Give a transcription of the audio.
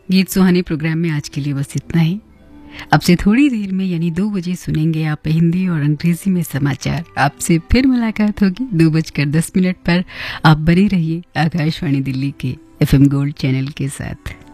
गीत सुहानी प्रोग्राम में आज के लिए बस इतना ही। अब से थोड़ी देर में यानी 2 बजे सुनेंगे आप हिंदी और अंग्रेजी में समाचार। आपसे फिर मुलाकात होगी 2:10 पर। आप बने रहिए आकाशवाणी दिल्ली के FM गोल्ड चैनल के साथ।